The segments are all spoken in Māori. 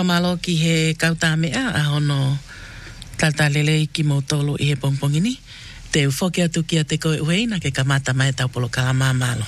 whamalo ki he kauta mea a hono tata lele ki mo tolu I he pongpongini. Te ufoke atu ki a te koe ueina ke kamata mai tau polo kalama malo.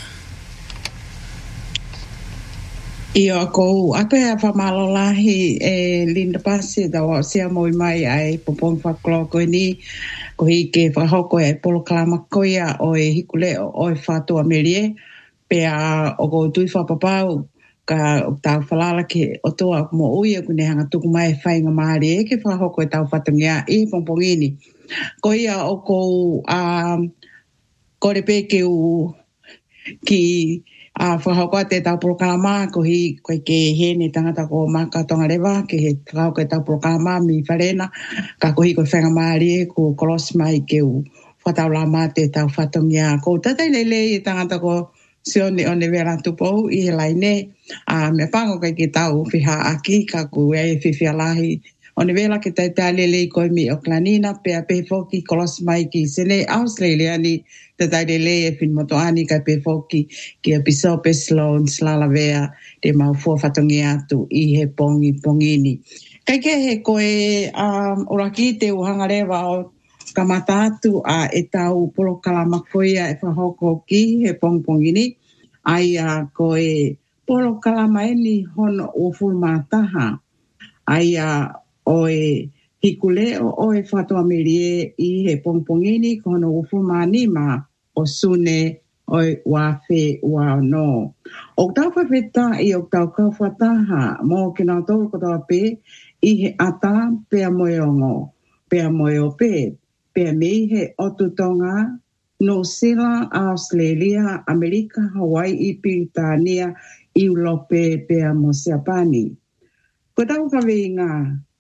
Ia ko ake a whamalo lahi Linda Pasi da wa sia moi mai ai popong whaklo koe ni ko hi ke whahoko e polo kalama koia o e hikule o e whatua merie pe a o ko tui whapapau ka tau whalala ke o toa mo uia kune hanga tuku mai whainga maari e ke whahoko e tau whatungia I pongpongini. Ko ia o ko kore pe ke u ki whahoko te tau prokalama ko hi koe ke hene tangata ko maka tonga rewa ke he whahoko e tau prokalama mi wharena ka ko hi koe whainga maari e ko kolos mai ke u whatau la mate tau whatungia ko tatai lele I tangata ko sione o ne vera tupo I he laine me pango kai ke tau whiha aki ka ku e whiwhia lahi o ne vera ke tai lele koe mi o klanina pe a pe foki kolos mai ki sene Australia ni te tai lele e fin moto ani kai pe foki ki a Bishop Sloan slala vea te mau fua whatongi atu I he pongini. Kai ke he koe oraki te uhanga rewa o kamata atu a e tau polo kalamakoia e whahoko ki he pongpongini. Ai a koe polo kalamaeni hono o fulmataha. Ai a oe hikule o e whatua merie I he pongpongini hono o fulmanima o sune oe wafe wa no. O tau whawheta I o tau kawhataha mo ke nā tōru kotoa pe I he ata pea moeongo, pea moeo pe. Pea mei he otutonga, no Sila, Australia, Amerika, Hawaii, Piritania, Iulope, pea mo Siapani. Ko tau kawei ngā,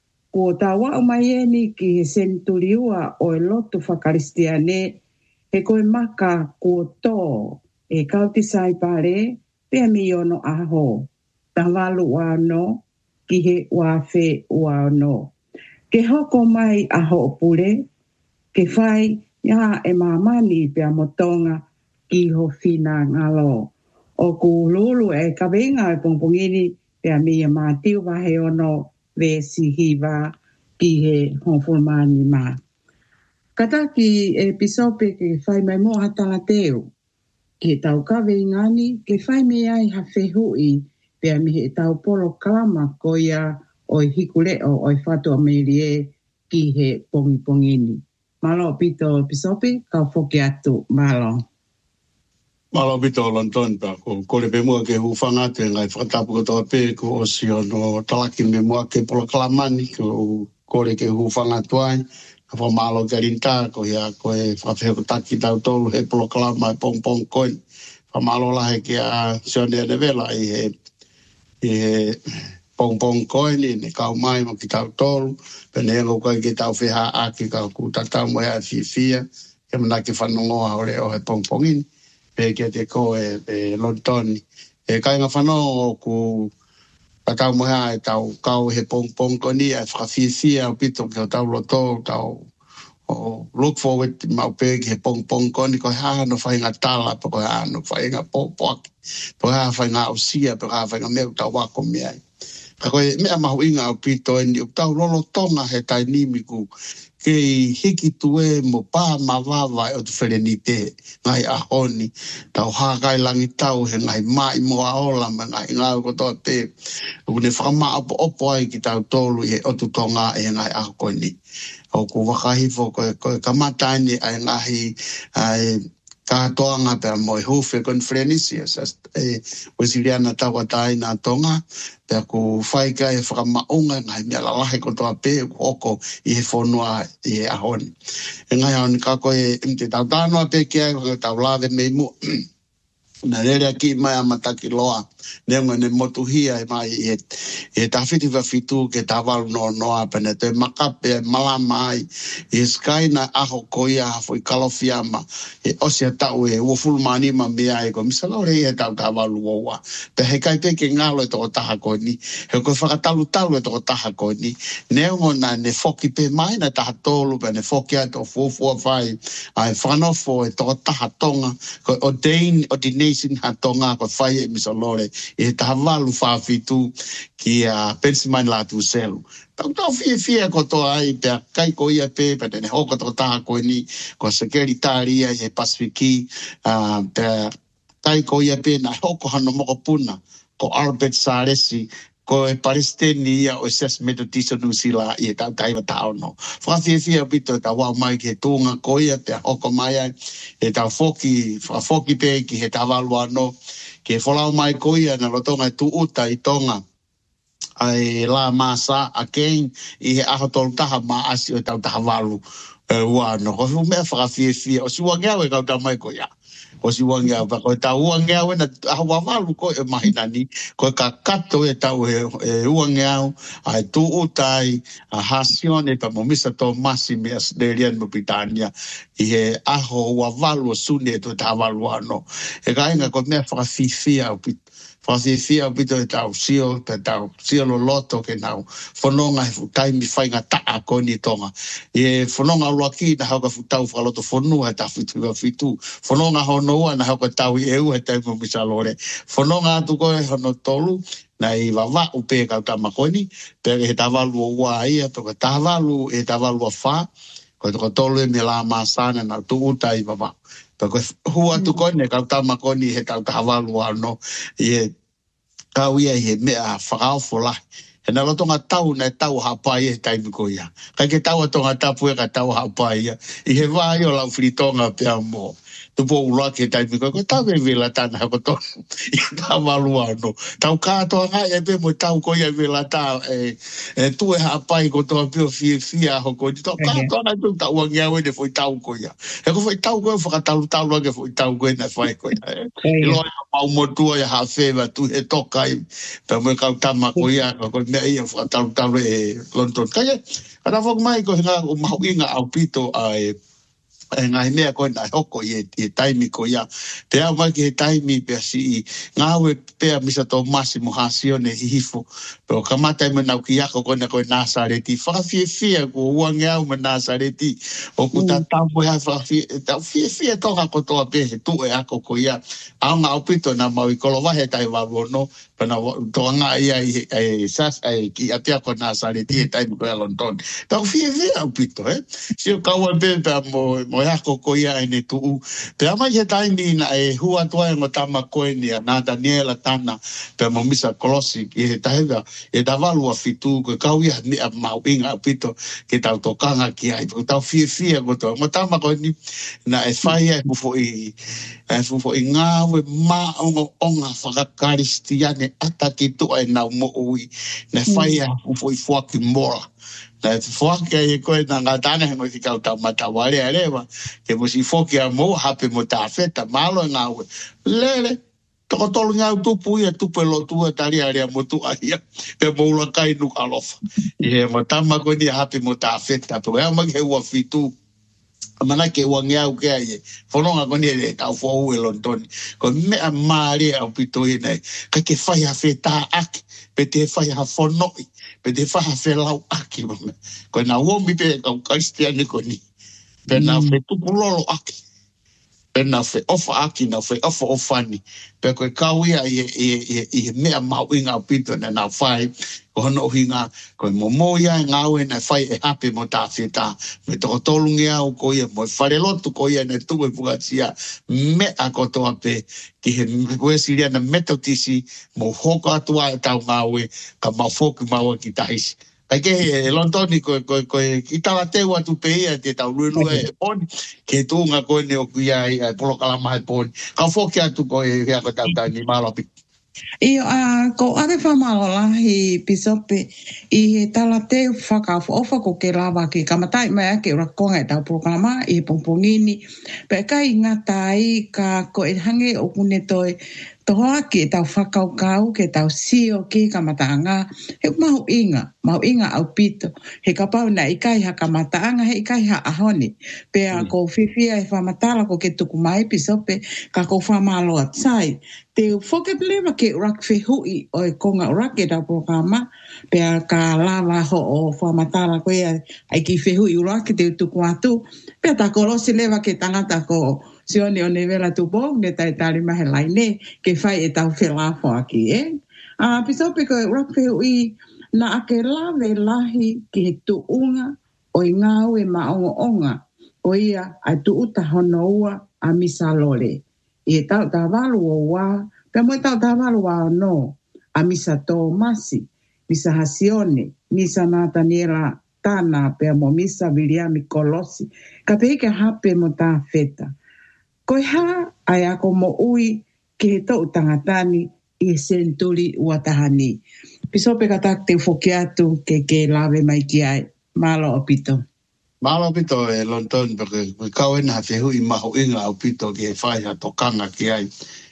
ko tawa o maieni ki he senturiua o e lotu whakaristiane, he koe maka ko tō, e kautisai pare, pea mi ono aho, tawalu wano, ki he wafe wano. Ke hoko mai aho pure, ke whai ia e mamani pia motonga ki ho whina ngalo. O ku lulu e kawenga e pongpongini pia mia mātiu wahe ono ve sihiwa ki he honfulmani mā. Kata ki e pisope ke whai mai mo hatanga teo. Ke tau kawengani ke whai me ai ha whehui pia mi he tau polo kalama koia o hikuleo o whatua merie ki he pongpongini. Malo pito pisopi ka foki atu malo. Malo pito lonton pa ko le pemua ke hu fanga te ngai whakatapu ko toa pe ko o si ono talaki me mua ke polo kalamani ko le ke hu fanga tuai ka wha malo ke rinta ko ia ko e whawheho taki tau tolu he polo kalama e pong koin wha malo lahe ke a sione ane vela I he pong koin ne kau mai mo ki tau tolu pene engo koe ki tau whiha aki ka ku tatau mo ea fia ke mana ki whanongoa ore o he pongpongini pe ke te ko e lontoni e kai ngā whanongo ku tatau mo ea e tau kau he pongpongoni e whakawhia o pito ke o tau loto tau o look forward mau pe ke he pongpongoni ko haa no whainga tala pa ko haa no whainga popoaki po haa whainga ausia po haa whainga meu tau wako meai ka koe mea mahu inga o pito e ni o tau lolo tonga he tai nimiku ke hiki tue mo pā mawawa e o tu wherenite ngai ahoni tau hakai langi tau he ngai mai mo aola ma ngai ngau kotoa te une whakama opo ai ki tau tolu he o tu tonga e ngai ahoni o ku wakahifo koe kamataini ai ngahi ai kātoanga pēr moi huwhe konferenisias wasiriana tawa tai nā tonga pēr ku whaika e whakamaunga ngai mea lalahe kotoa pē ku oko I he whonua I he ahoni. E ngai haoni ka koe te tau tānoa pē kia tau lawe mei mua. Na rere ki mai amataki loa. Nengo ne motuhia e mai e tawhiti wafitu ke tawalu no noa pene te makape e malama ai e skaina aho koia hafo I kalofiama e osia tau e uofulmani ma mea e ko misalore e tau tawalu oa. Pe he kai peke ngalo e toko taha koe ni. He koe whakatalu talu e toko taha koe ni. Nengo na ne foki pe mai na taha tolu pe ne foki ato fuafua whai ai whanofo e toko taha tonga koe ordination ha tonga ko whai e misalore e tahavalu whaafitu ki a pensimani la tu selu. Tau fia ko to ai pe kai ko ia pe ne hoko to taha ko ni ko sekeritaria e Pasifiki pe kai ko ia pe na hoko hano moko puna ko Albert Saresi ko e Palestini ia o ses metodista nusila i tau taiwa tau no. Fia pito ta wau mai ke tunga ko ia pe hoko mai ai e tau foki pe ki he tavalua no ke folau mai ko ia na lotonga tu uta i tonga ai la masa again I aho tolu taha maasi o tau taha walu wano. Ko me fia o si wangeawe kau ta mai ko ia. O si wangeawe ko tau wangeawe na aho wawalu ko e mahinani ko ka kato e tau wangeawe ai tu utai a hasione pa momisa to masi me Australian mo Britania I he aho wawalu o sune to taha walu wano. E ka inga ko me fia o pito. Fia pito e tau sio lo loto ke nau whanonga he futai mi whainga taa ko ni tonga. E whanonga uaki na hauka futau whaloto whanua he ta fitu. Whanonga honoua na hauka tau I eu he taimu misalore. Whanonga atu koe hono tolu na I wawa upe kau tamakoni. Pere he tavalu o ua ia toka tavalu e tavalu a wha. Ko toka tolu e me la masana na tu uta I wawa. Ko hua tu kone kau tamakoni he kau tavalu ano I kau ia he mea whakao fola. He na lotonga tau na tau hapai e taimi ko ia. Kai ke tau atonga tapu e ka tau hapai ia. I he vai o lau whiritonga pia mo. Tupo ula ke taimi ko tau e vela tana hako tonu. I tau malu ano. Tau kātoa ngai e pe mo tau ko ia vela tau tu e hapai ko toa pio fia hoko. Tau kātoa ngai tu tau wangiawe ne foi tau ko ia. He ko foi tau ko e whakatalu tau lage foi tau ko e na whai ko ia. I loa mau motua ia hawhewa tu he tokai. Pea mo kau tama ko ia ko mea ia whakatalu e London. Kaya, ana whak mai ko hinga o mahu inga au pito ai ngai mea koe na hoko I taimi ko ia. Pea mai ki he taimi pea si ngawe pea misa tō masi mo hasio ne hihifo. Pero kamata me nau ki ako koe na koe Nasareti. Whakafia ko uange au me Nasareti. O ku ta tau mo hea whakafia toka ko toa pe he tu e ako ko ia. Au ngā upito na mau I kolowahe tai wawono. Pana toa ngā ia ki atea ko Nasareti he taimi ko ia London. Tau fia upito Sio kaua pepea mo ako ko ia e ne tuu. Pea mai he taimi na e hua tua e ngotama koe ni a nā Daniela tana pea mo misa kolosi I he tahega e tawalu a fitu ko kau ia ni a mau inga pito ke tau tokanga ki ai. Tau fia koto. Ngotama koe ni na e whaia e fufo I ngāwe onga whakakaristiane ata ki tua e nau mo ui. Na whaia fufo I fuaki mora. Na foke e koe na ngatana he mo ki kau tau matawale arewa ke mo si foke a mo hape mo ta feta malo ngawe lele toko tolu ngau tupu ia tupu e lotua tari area mo tu aia pe mo ula kai nuk alofa I he mo tama koe ni hape mo ta feta pe wea mag he ua fitu mana ke ua ngeau ke aie whanonga koe ni e tau fōu e London ko mea maare au pito I nei kai ke whai a feta aki pe te whai a whanoi pe te whaha whelau aki mame. Koe nā uomi pe kau karistiani ko ni. Pe nā whe tupulolo aki. Pe nā whe ofa aki, nā whe ofa ofani. Pe koe kau ia I mea mau inga pito na nā whai. Ko hono hinga, koe momo ia e ngāwe na whai e hape mo tā whetā. Me toko tolungi au ko ia, mo whare lotu ko ia na tuwe pukatia. Mea kotoa pe, ki he wesiria na metotisi, mo hoko atua e tau ngāwe, ka mau whoku maua ki tahisi. Kai ke he Londoni koe ki tawa teu atu pe ia te tau luelua e poni, ke tūnga koe ne o kuia I polo kalama e poni. Ka whoki atu koe hea ko tau ni malopi. Io ko ave whamalola hi pisope I he tala te whakawha ofa ko ke lawa ki kamatai mai ake ura konga e tau programa I he pongpongini. Pe kai ngatai ka ko e hange o kune toi toa ki e tau whakaukau ke tau sio ki kamatanga. He mahu inga au pito. He kapau na ikai ha kamatanga he ikai ha ahoni. Pe a ko whiwhia e whamatala ko ke tuku mai pisope ka ko whamaloa tsai. Te whakeplewa ke urak whihui o e konga urak e tau programa. Pea ka lawa ho o whamatala koe ai ki whihui urak te tuku atu. Pea ta kolosi lewa ke tangata ko si o ne vela tu bong ne tai tari mahe lai ne ke fai e tau whelafo aki e. Piso pe koe urape ui na ake lawe lahi ki he tuunga o i ngau e maonga onga o ia ai tu uta hono ua a misa lole. I e tau tawalu o wā, pe mo tau tawalu wā no a misa tō masi, misa hasione, misa Nataniela Tana pe mo misa Viliami Kolosi. Ka peike hape mo tā feta. Koe ha ai ako mo ui ki he tau tangatani i e senturi ua tahani. Pisope katak te ufoki atu ke lawe mai ki ai. Malo o pito. Malo pito e London, porque kau ena whihu i maho inga o pito ki e whai ha tokanga ki ai.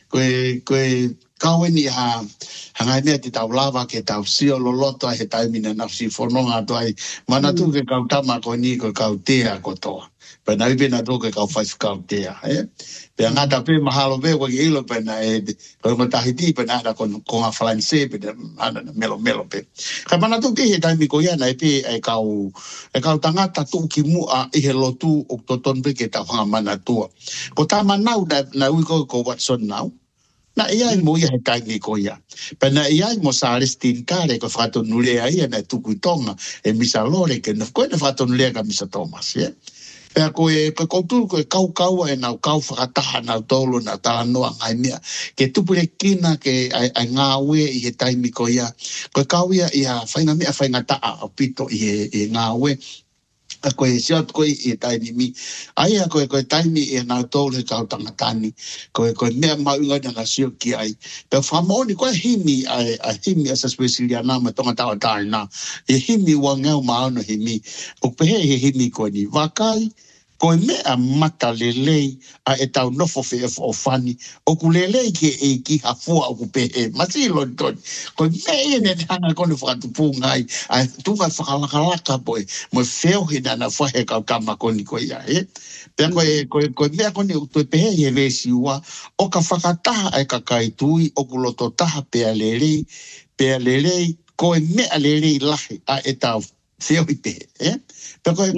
Koe kau eni hangai mea ti tau lava ke tau sio loloto ai he taimina na si whanonga atu ai. Mana tu ke kau tama ko ni ko kau tea kotoa. Pena ipe na tu ke kau whai kau tea. Pea ngata pe mahalo pe kwa ki ilo pena koe matahiti pena ada konga whalanse pena ada melo pe. Ka mana tu ke he taimi ko iana e kau tangata tu ki mua i he lotu o toton pe ke tau hanga mana tua. Ko tama nau na ui ko Watson nau. Na ia mo ia he taimi ko ia. Pena ia mo Celestine Kare ko whatonulea ia na tukutonga e misa lore ke na koe na whatonulea ka misa Thomas, yeah? Pea koe koutu koe kau e nau kau whakataha nau tolu na tala noa ngai mea. Ke tupure kina ke ai ngā ue i he taimi ko ia. Koe kau ia whainga mea whainga taa o pito i he ngā ue. A koe siat koe i taimi mi. Ai a koe taimi i nau tolu he kau tangatani. Koe mea maunga na sio ki ai. Pea whamoni koe himi a himi asa spesilia nama tonga tawa tae na. E himi ua ngau maono himi. O pehe he himi koe ni wakai. Koe mea mata lelei a e tau nofo fe o fani. O ku lelei ke e ki hafua o ku pehe. Masi London. Koe mea ne hanga kone whakatupu ngai. A tunga whakalakalaka poe. Mo feo he nana whahe kau kama koni koe ia. Pea koe mea kone o tue pehe he resi ua. O ka whakataha e ka kaitui. O ku loto taha pea lelei. Pea lelei. Koe mea lelei lahi a e tau feo i pehe. Pea koe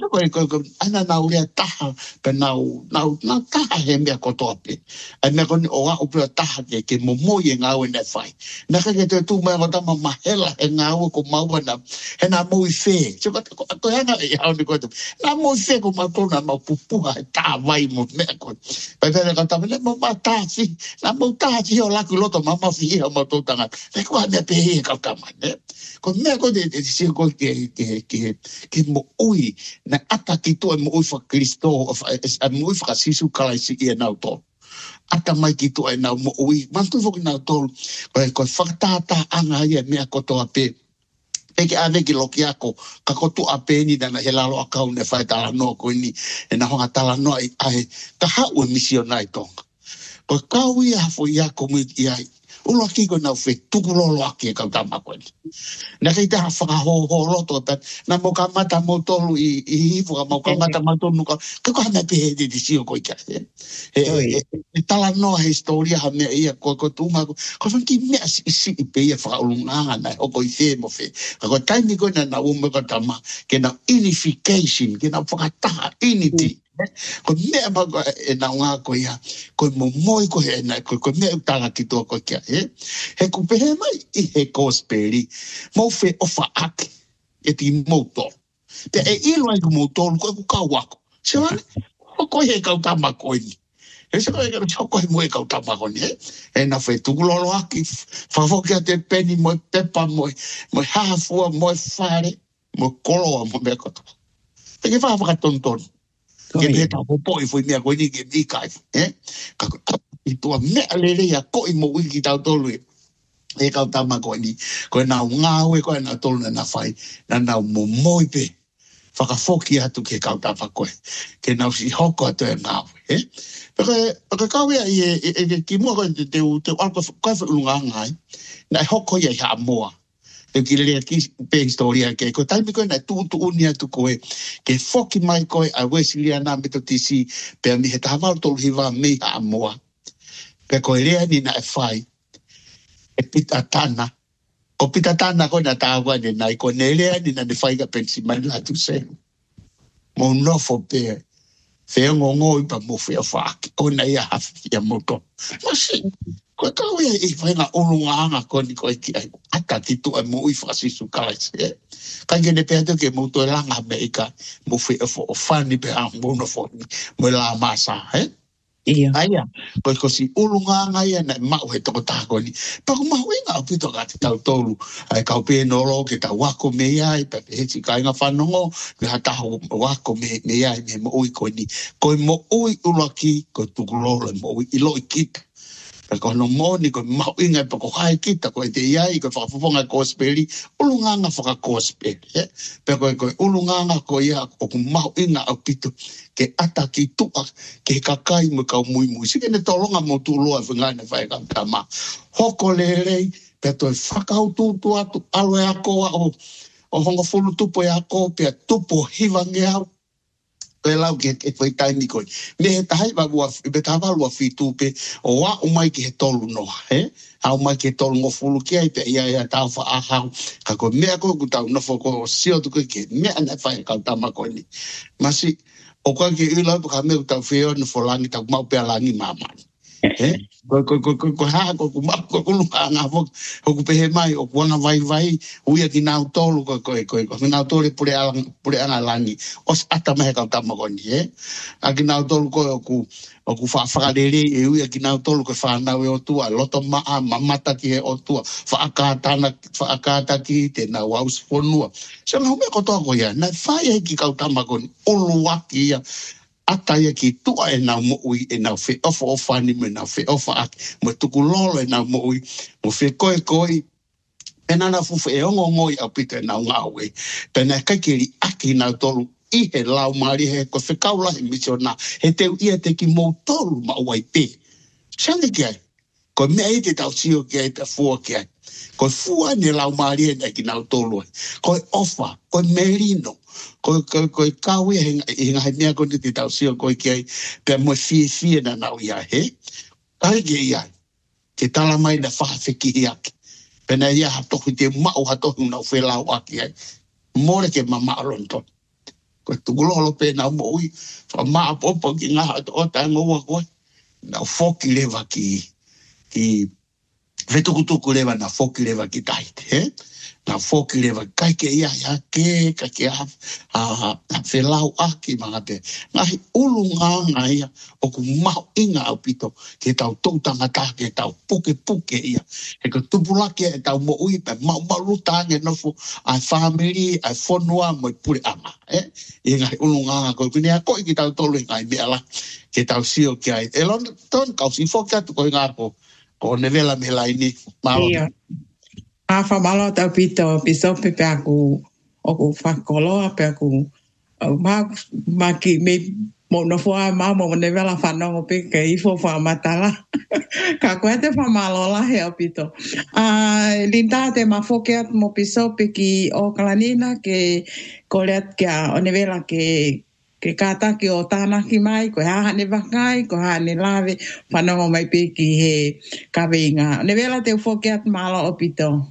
ana nau rea taha pe nau taha he mea kotoa pe. Ai mea kone o a upea taha ke momoi e ngau e nei whai. Naka ke te tū mea kotama mahela e ngau ko maua na he nā mui whē. Koe hanga e hau ni koe tu. Nā mui whē ko matona mau pupuha e tā vai mo mea koe. Pai pēne kotama ne mau tāwhi. Nā mau tāwhi o laku loto mama whi o mau tōtanga. Ne kua mea pehe e kau kama. Ko mea koe te sio koe ke mo ui na ata ki tu e mo ui whakristo e mo ui whakasisu kalaisi i e nau tō. Ata mai ki tu e nau mo ui. Mantu whoki nau tō. Koe whakatata anga ia mea kotoa pe. Peke ane ki loki ako. Ka kotu a pe ni dana he lalo akau ne whai tala noa koe ni. E na honga tala noa i ahe. Ka hau e misio nai tonga. Koe kau ia hafo ia komi i ai. Ulo ki koe nau whe tukurolo aki e kau tama koe ni. Na kei te whakahoho roto pe. Na mo ka mata mo tolu i hifu ka mo ka mata mo tolu ka. Ka koe hana pehe te sio koe kia. E tala noa he historia ha mea ia koe tuma. Koe whanki mea si i pe ia whakaulunganga na hoko i whe mo whe. Ka koe taimi koe na ume ka tama. Ke na unification. Ke na whakataha unity. Ko mea mago e na ngā koe ia, koe mo moi koe e nai, koe mea utanga ki toa koe kia, he kupehe mai i he kōsperi, mau whe ofa ake, e ti mouto. Te e ilo ai ku mouto, koe ku kau wako. Se wane, koe he kau tama koe ni. E se koe mo e kau tama koe ni, e na whe tukulolo aki, whawhokia te peni, mo pepa, mo hafua, mo whare, mo koloa, mo mea koto. Te ke whawhakatonton. Ke me ta popo i foi mea koe ni ke ni kai. Ka i tua mea lere ia ko i mo wiki tau tolu e kau tama koe ni. Koe nau ngāwe koe nau tolu na whai. Na nau mo moi pe. Whakafoki atu ke kau tama koe. Ke nau si hoko atu e ngāwe. Paka kau ia i ki mua koe te alko koe whaulunga ngai. Na hoko ia i haa moa. E ki lea ki pe historia ke ko taimi koe na tu unia tu koe ke foki mai koe a wesilia na me to tisi pe mi he tahawaru tolu hiwa me a moa pe koe lea ni na e whai e pita tana ko pita tana koe na tahawa ne nai ko ne lea ni na ne whai ka pensi mai la tu se mo nofo pe Fea ngongo i pa mo fea whaaki. O nei a hafi a moto. Masi, koe kau ia i whainga ulungaanga koni koe ki ai. Ata titu ai mo i whasisu kalaisi. Kai gene pēr te ke mo toi langa me ika mo fea o whani pe a mona whani. Mo la masa, Ia. Aia, koe si ulungaanga ia na mau he toko tāko ni. Pako mau inga o pito ka te tau tolu. Ai kau pēnoro ke tau wako me iai, pe heti ka inga whanongo, me hataho wako me iai me mo ui koe ni. Koe mo ui ulaki, koe tukulolo mo ui iloi kita. Pako no moni koe mau inga e pako hae kita, koe te iai, koe whakafufonga kospeli, ulungaanga whakakospeli. Pako koe ulungaanga koe ia, o ku mau inga o pito, ke ata ki tua, ke kakai mo kau mui mui. Sike ne tolonga mo tūloa whingaine whaeka kama. Hoko lerei, pe toi whakau tūtu atu, aloe akoa o honga fulu tupo e ako, pe tupo hivange au. Koe lau ke whai taimi koe. Me he tahai wawua, me tahalua whitupe, o wa o mai ki he tolu noa, Au mai ke tolu ngo fulu ki ai, pe ia tau wha ahau. Ka koe mea koe ku tau nofo ko sio tu koe ke mea na whai kau tama koe ni. Masi, o koe ki ilau pa ka mea ku tau whio na wholangi tau mau pia langi mamani. Koe haa koe ku mau koe kulunga ngā whok. Hoku pehe mai, o kuanga vai, uia ki nau tolu koe nau tolu pure anga langi. Os ata mehe kau tama koe ni, A ki nau tolu koe o ku whakarere e uia ki nau tolu koe whanau e o tua. Loto maa, mamata ki he o tua. Whaakata ki te nau aus whanua. So ngā humea kotoa koe ia, nai whae he ki kau tama koe ni, ulu waki ia. Ata ia ki tua e nau mo ui, e nau whi ofa o whani me nau whi ofa aki. Mo tuku lolo e nau mo ui, mo whi koe. Pena na fufu e ongo ngoi au pita e nau ngāwe. Pena e kaikeri aki nau tolu i he lau maari he ko whekaula he misiona. He teu ia te ki mou tolu ma uai pe. Sange ki ai. Ko mea i te tau sio ki ai te fua ki ai. Ko fua ne lau maari e ki nau tolu ai. Ko ofa, ko merino. Ko kau ia hinga he mea ko te tau sio ko ki ai. Pea mo fie na nau ia he. Kai ki ai. Ke tala mai na whawheki hi aki. Pena ia hatohu te mau hatohu nau whelau aki ai. More ke mama alonto. Ko tukulolo pe nau mo ui. Wha maa popo ki ngā hato o tai ngoa koe. Nau whoki lewa ki vetukutuku lewa na whoki lewa ki taite, Na whoki lewa kai ke ia ke a whelau aki mga te. Ngahi ulu ngā ia o ku maho inga au pito ke tau tautanga tā ke tau puke ia. He ka tupulake e tau mo ui pe mau lutange nofu ai family, ai whanua mo i pure ama. I ngahi ulu ngā koe kunea koe ki tau tolu ngai mea la ke tau sio ki ai. E lona ton kau si whoki atu koe ngā ko nevela me lai ni. Ia. A whamalo tau pito, pisope pe aku o ku whakoloa pe aku ma ki me mo no fua ma mo ne vela whanongo pe ke ifo whamatala. Ka koe te whamalo la he o pito. Linda te mafokeat mo pisope ki o kalanina ke koleat kia o ne vela ke kātaki o tānaki mai, ko hahane wakai, ko hahane lawe, whanongo mai pe ki he kawe inga. Ne vela te ufokeat malo o pito.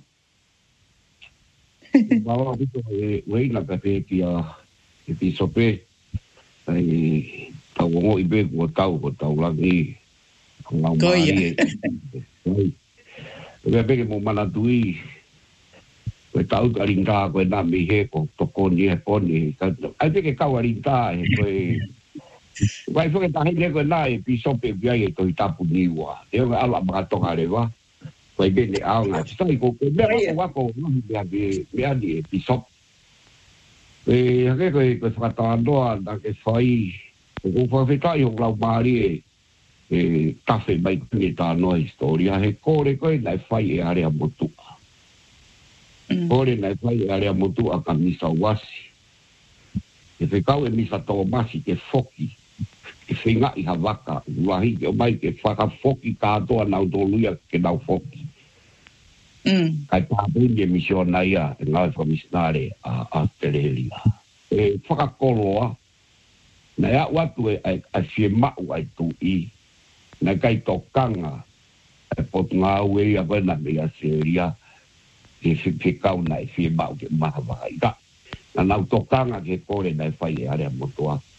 Malo o pito e weina ka pe ki a e pisope. Ai tau ongo i be ko tau langi. Ko ngau maari e. Ea peke mo manatui. Koe tau arinta koe nā mihe ko tokoni he poni. Ai peke kau arinta he koe... Koe whuke tahi ne koe nā e pisope viai e toi tapu niwa. E o ala mga tonga rewa. Koe bene aonga. Tisai ko koe mea wako mea ni e pisope. E hake koe whakatawa noa na ke whai. Ko whawhetai o lau maari e tafe mai kune tā noa historia. He kore koe nai whai e area motua. Kore nai whai area motu a ka misa wasi. E whekau e misa tō masi ke whoki. E whenga i hawaka. Wahi ke o mai ke whaka whoki kātoa nau tō luia ke nau whoki. Kai tāpuni e misiona ia e ngāi whamisnare a Terelia. E whakakoloa. Na ea watu e whie mau ai tū i. Na kai tō kanga. E potu ngā ue ia wena mea seria. E whikau nai whie mau ke maha waka ika. Na nau tokanga ke kore nai whai e area motua.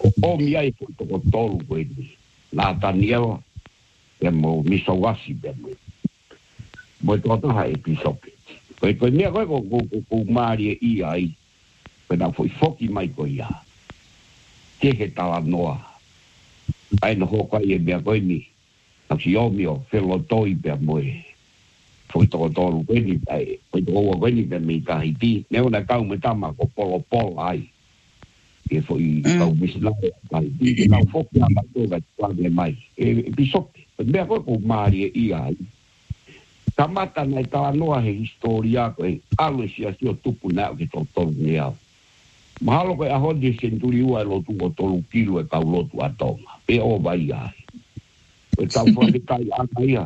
O mi ai po to tolu ko ni. Na Daniel e mo misawasi be mo. Mo to ha episode. Ko mea ko mari I ai. Ko na foi foki mai ko ia. Ke tala noa. Ai no hoka I mea ko ni. Na si o mio felo toi be mo. Foi to ko ni ai. Ko to ni be mi ka hiti. Ne ona kau me tama ko polo ai. E foi kau misna ai. Na foki na to ga tla mai. Episode. Mea ko mari I ai. Kamata nei tā noa he historia koe alusia si o tupu nao ki tō tolu ni au. Mahalo koe ahodi senturi ua e lotu o tolu kilu e kau lotu a tonga. Pe o vai ai. Koe tau whakitai ana ia.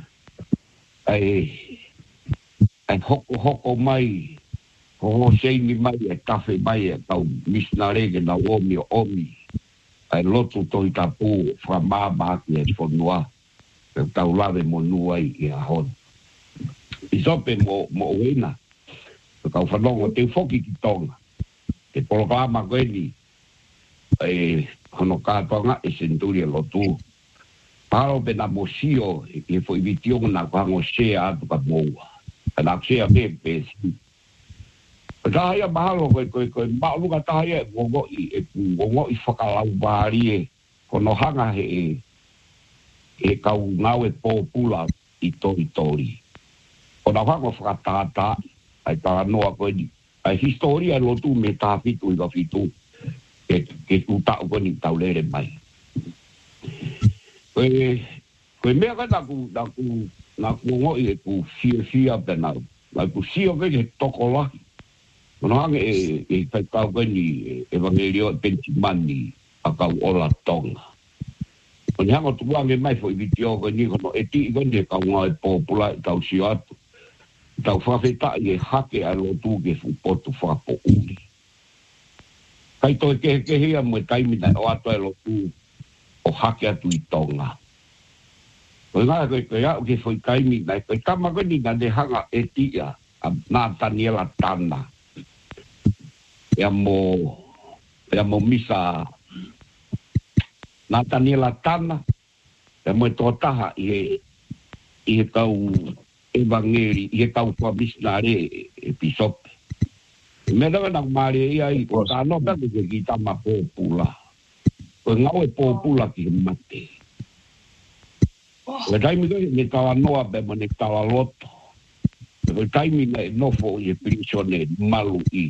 Ai hoko mai, ho seini mai e kafe mai e kau misnarege na omi o omi. Ai lotu toi tapu whamāmaki e whanua. Pe tau lawe mo nuai I ahodi. Isope mo wena. Kau whanongo te whoki ki tonga. Te poloklama koe ni. Hono kātonga e senturi e lotu. Paro pe na mosio e fo ivitionga na kwango sea atu ka moua. Ana sea me pesi. Tahaya mahalo koe mauluka tahaya e ngongo I whakalau bari e. Hono hanga he kau ngau e pōpula I tori. O na whango whakatata, ai tā noa koe ni. Ai historia lotu me tā fitu I ka fitu. Ke tu tau koe ni tau lere mai. Koe mea ka naku ngoi e ku fia penau. Ai ku sio koe ke toko lahi. Kono hange e kai kau koe ni Evangelio Pentimani a kau ola tonga. Kono hango tuange mai fo I vitio koe ni kono e ti koe ni kau ngai popula I tau sio atu. Tau whawheta I hake a lotu ke fupoto whapo uri. Kai toi ke hea mo taimina o ato e lotu o hake atu I tonga. Koe ngā koe au ke whoi kaimina, koe kama koe ni ngā hanga e tia a nā Daniela Tana. Ea mo misa nā Daniela Tana, ea mo tō taha I kau Evangeli, I kau whamisnare episope. Me ranga nang mare ia I ko tāno pēku ke ki tama pōpula. Koe ngau e pōpula ki mate. Koe taimi koe ne tawa noa pe mo ne tawa loto. Koe taimi ne nofo I prisione malu I.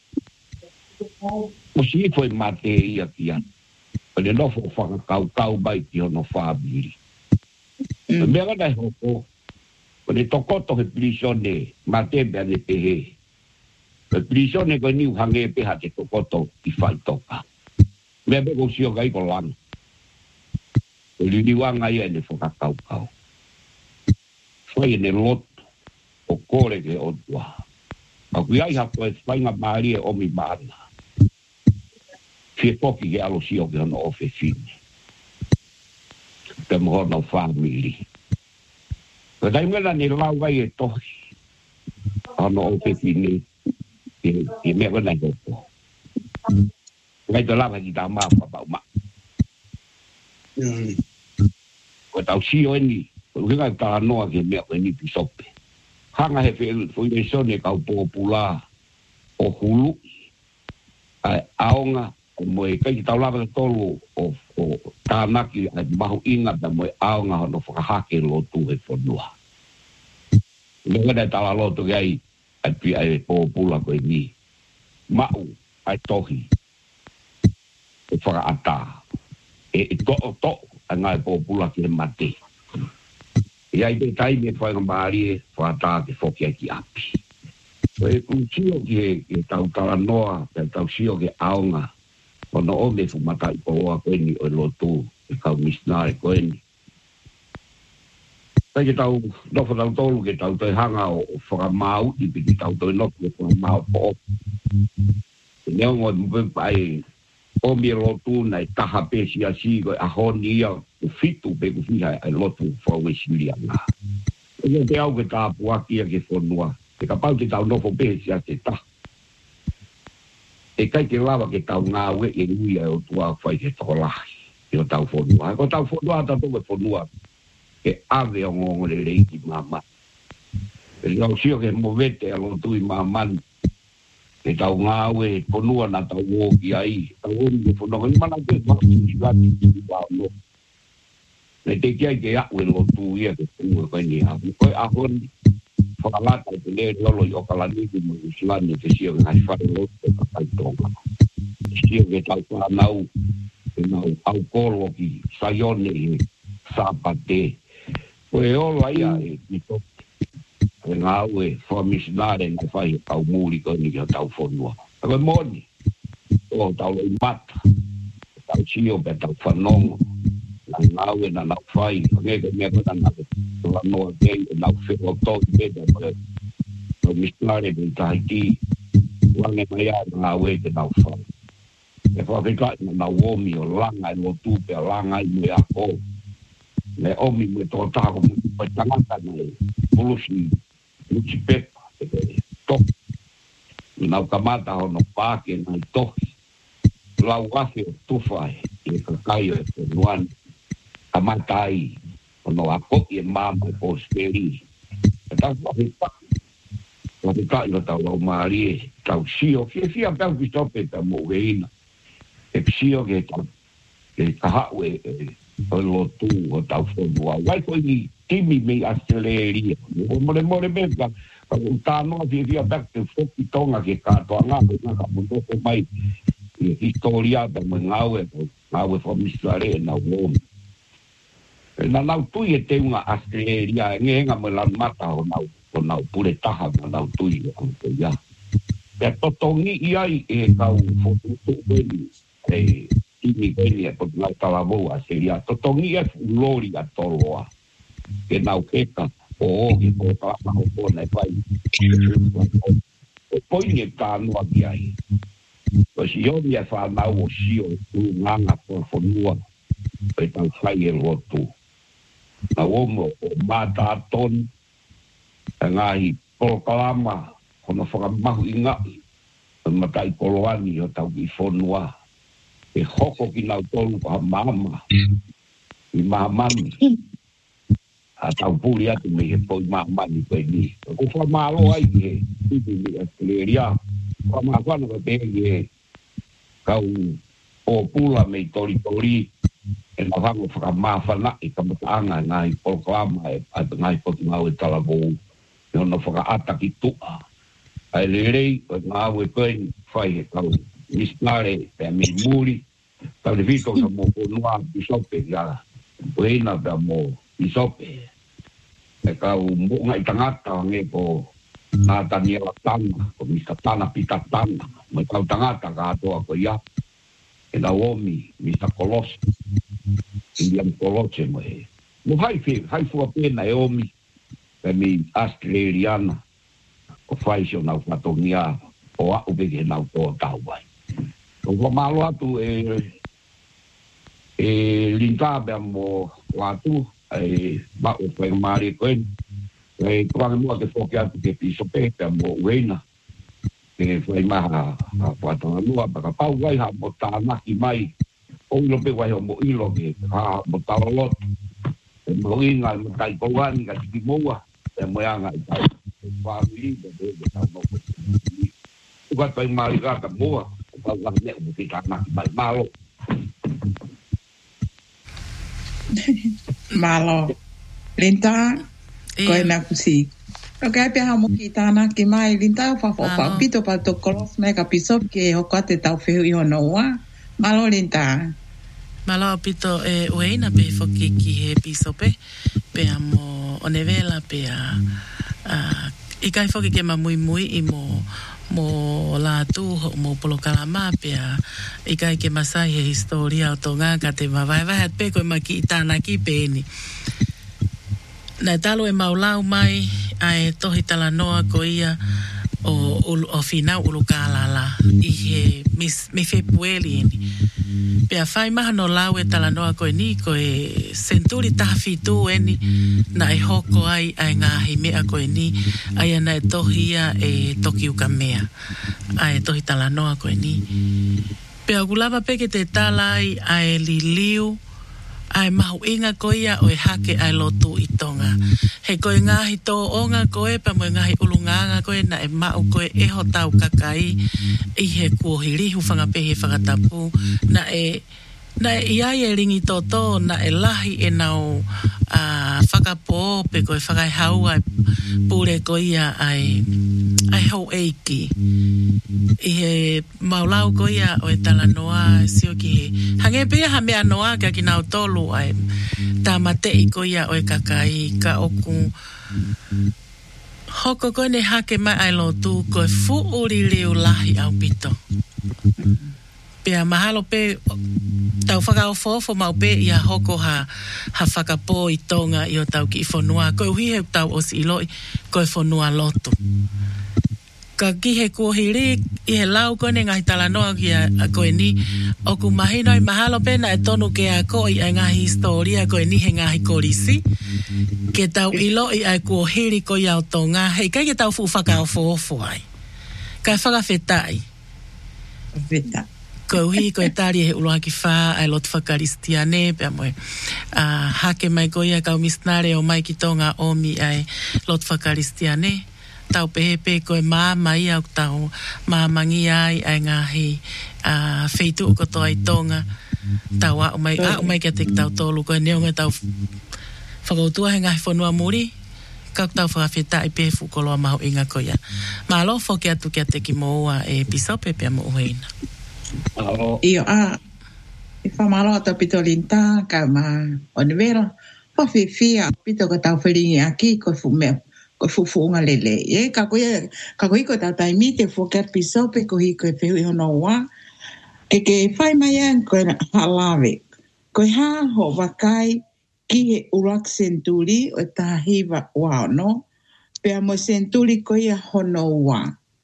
O si foi mate ia ki an. Koe ne nofo whakakau bai ki hono whabiri. Koe mea gana hoko. Koe ne tokoto he prisione mate pe ane pehe. Koe prisione koe niu hange peha te tokoto I whai toka. Mea beko sio kai ko langa. Koe liniwanga ia ene whakakau. Whai ene loto o kore ke o tua. A kui ai hako e whainga maari e omi maana. Fie poki ke alo sio ke hono ofe fine. Te mohona o whamiri. Koe taimena ne lau vai e tohi. Hono ofe fine. I mea kona i hopo. Ngai to lava ki tā maa whapau maa. Koe tau sio eni. Koe hinga tā noa ke mea koe ni pisope. Hanga he whi sone kau pōpula o hulu. Ai aonga. Moe kai tau lava tolu o tānaki ai mahu inga ta moe aonga hono whakahake lotu he whanua. Menga dai tala lotu ke ai pi ai pōpula koe ni. Mau ai tohi. E whakaata. E to a ngai pōpula ki he mate. E ai te taime whainga maari e whakata ke whoki ai ki api. E sio ki tau tala noa, tau sio ki aonga. Ono ome fumata I poa koe ni o lotu e kau misnare koe ni. Tai ke tau nofo tau tolu ke tau toi hanga o whakamau I piki tau toi nofo ke whakamau po. E neongo ai ome lotu nei taha pesi a si koe a honi ia o fitu pe ku fiha ai lotu whaue siri anga. E ne te au ke tāpuakia ke whanua. E ka pau ke tau nofo pesi a te taha. kai ke lava ke tau ngā we e nui o tua whai ke tokolahi. I o tau whonua. Ko tau whonua ta toke whonua ke ave o ngongore reiki māma. E lau sio ke mo vete alo tui māmani. E tau ngā we whonua na tau wōki ai. Tau wōki ke whonua. Ni mana te whakati ki wāo no. Ne te kia ke aue lo tu ia ke whonua koe ni hapu. Koe ahoni. Whakalata i te lea lolo i okalani ki mo usilani te sio ke hai whare lo te kakai tonga. Sio ke tau whanau e nau au kolo ki saione e sāpate. Koe olo ia e ni toki. E ngā ue whamisinare ngai whai au mūri koe ni ki tau whonua. Koe moni. O tau loi mata. Tau sio pe tau whanongo. Na ngā ue na nau whai. Nge ke mea kona nake. La noa kei e nau whero toki peta koe. Koe misinare pe tahiti. Wange mai a ngā ue ke nau whai. E whawhikai na nau omi o langa e lo tūpe a langa i mui a ko. Le omi mui tō tāko mui pai tangata nei. Pulusi, luci pepa, e toki. Nau kamata hono pāke nai toki. Lau wafi o tufai, e kakaio e whenuani. Kamata ai, hono a koki e māma e pōsperi. E tau whawhikai. Whawhikai o tau lau maarie, tau sio. Fia pēu ki stope ta mo uheina. E psio ke tau, ke kahau e lotu o tau whonua. Wai koe ni timi mei Australia. More meka, tānoa fia pēu te whoki tonga ke kātoa ngāwe ngaka mundoko mai. E historia ta mo ngāwe whamisare e nau omi. E na nau tui e te unga Australia, e ngehenga mo lan mata o nau pure taha mo nau tui e anko ia. E totongi iai e kau whotutu weni. E timi weni e pot nau talavou a seria. Totongi e fulori a toloa. E nau keka o ohi ko tāma o kona e pai. O poini e tānoa ki ai. O si omi e whanau o sio e tu nganga por whanua. E tau whai e lotu. Na omo o mata atoni. E ngahi polokalama. Kono whakamahu i ngai. E matai koloani o tau ki whanua. E hoko ki nau tolu ka mama. I mahamani. A tau puri atu me he poi mahamani koe ni. Ko whamalo ai ki he. Tipi mi a Kleria. Whamakwana ka pehi he. Kau o pula me tori. E na whango whakamawhana i ka mataanga ngai poloklama e ngai poti ngau e talavou. E ono whakaata ki tua. Ai lerei o ngau e koe ni whai he kau. Misnare pe mi muri ta le vito ka mo noa bisope ya buena da mo bisope e ka mo ngai tangata nge ko na Daniela Tana ko mi Tana pita Tana mo ka tangata ka to ko ya e da omi mi sta kolos indian koloche mo e mo hai fu pena e omi pe mi australiana o faisio na fatongia o a ubege na to tawai. O malo atu lintabe mo watu ba o pe mari koen kwa mo te foki atu ke piso pe mo wena foi maha watu lua ba pau vai ha botana ki mai o lo pe vai mo ilo ke ha botalo lot mo inga mo kai koani ka ki moa mo anga i pa mi de ta no ko pa mari ka moa ba ne mo ki ka na mai malo malo lenta ko na kusi okay pe ha mo ki ta na ki mai lenta fa pito pa to kolos me ka piso ke o ka te tau fe i no wa malo lenta malo pito ueina pe foki ki he piso pe amo onevela pe i kai foki ke ma mui i mo la tu mo polokalama pe i kai ke masai he historia o tonga ka te mawai vai pe ko ma ki tana ki pe ni na talo e maulau mai ai tohi tala noa ko ia o fina ulukalala I he me fe pueli ni pe fai maha no lawe tala noa koe ni koe senturi taha fitu eni na hoko ai ngahi mea koe ni ai ana tohia toki uka mea ai tohi tala noa koe ni pe agulava peke te tala ai liliu ai mahu inga koia o hake ai lotu I tonga. He koe ngahi tō onga koe pa mo ngahi ulunganga koe na mau koe ho tau kakai I he kuohiri hufanga pehe whakatapu na iai ringi tō na lahi nau whakapō pe koe whakai hau ai pure koia ai hau eiki. I he maulau koia o tala noa sio ki he hange pia ha mea noa ka ki nau tolu ai tā mate I koia o kakai ka oku hoko koe ne hake mai ai lotu koe fu uri leo lahi au pito. Pea mahalo pe tau whakao fofo mau pe ia hoko ha whakapo I tonga I o tau ki I whanua. Koe uhi he tau o si iloi koe whanua lotu. Ka ki he kuohiri I he lau koe ne ngahi tala noa ki a koe ni o ku mahino I mahalo pe na tonu ke a koe I ngahi historia koe ni he ngahi korisi. Ke tau iloi ai kuohiri koe au tonga. Hei kai ke tau fu whakao fofo ai. Kai whakawhetai. Veta. Ko uhi ko tari he uloha ki wha ai lot whakaristiane pe amoe hake mai koia kau misnare o mai ki tonga omi ai lot whakaristiane tau pehepe koe māma I au tau māmangi ai ngahi feitu ko toa I tonga tau a umai kia tek tau tolu koe neonga tau whakautua he ngahi whanua muri kau tau whakawheta I pehe fukoloa mahu inga koia ma alofo kia tu kia teki moua pisope pe amo uheina. Io I whamalo ata pito linta ka ma onivero pa fia pito ka tau wharingi aki ko fufu unga lele ka koe ko tau taimi te fuka pisope ko hi koe pehu hono wa ke whai mai an koe halawe koe ha ho wakai ki he urak senturi o ta hiva wa no pea mo senturi koe hono wa